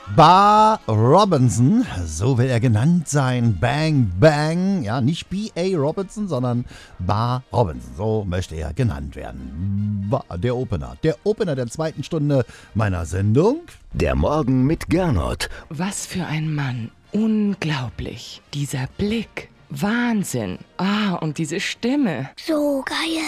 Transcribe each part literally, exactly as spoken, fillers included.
Bar Robinson, so will er genannt sein. Bang Bang, ja, nicht B A Robinson, sondern Bar Robinson, so möchte er genannt werden. Ba, der Opener, der Opener der zweiten Stunde meiner Sendung. Der Morgen mit Gernot. Was für ein Mann, unglaublich. Dieser Blick, Wahnsinn. Ah, und diese Stimme. So geil.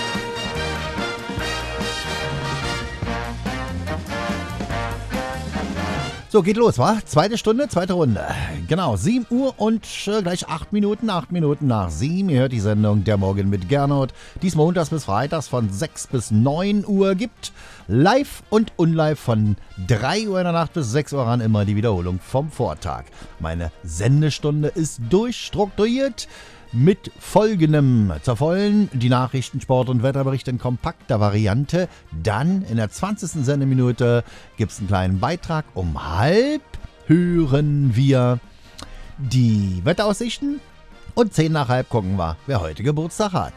So, geht los, wa? Zweite Stunde, zweite Runde. Genau, sieben Uhr und äh, gleich acht Minuten, acht Minuten nach sieben. Ihr hört die Sendung Der Morgen mit Gernot, die es montags bis freitags von sechs bis neun Uhr gibt. Live und unlive von drei Uhr in der Nacht bis sechs Uhr ran, immer die Wiederholung vom Vortag. Meine Sendestunde ist durchstrukturiert mit folgendem zur vollen, die Nachrichten, Sport und Wetterbericht in kompakter Variante. Dann in der zwanzigsten Sendeminute gibt es einen kleinen Beitrag. Um halb hören wir die Wetteraussichten und zehn nach halb gucken wir, wer heute Geburtstag hat.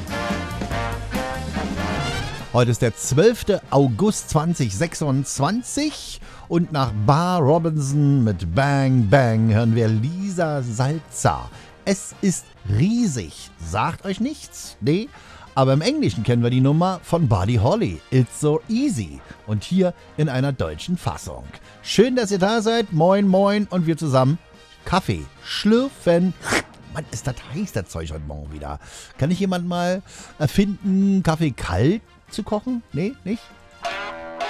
Heute ist der zwölfte August zweitausendsechsundzwanzig und nach Bar Robinson mit Bang Bang hören wir Lisa Salza. Es ist riesig. Sagt euch nichts? Nee. Aber im Englischen kennen wir die Nummer von Buddy Holly. It's so easy. Und hier in einer deutschen Fassung. Schön, dass ihr da seid. Moin, moin. Und wir zusammen Kaffee schlürfen. Mann, ist das heiß, das Zeug heute Morgen wieder. Kann ich jemand mal erfinden, Kaffee kalt zu kochen? Nee, nicht?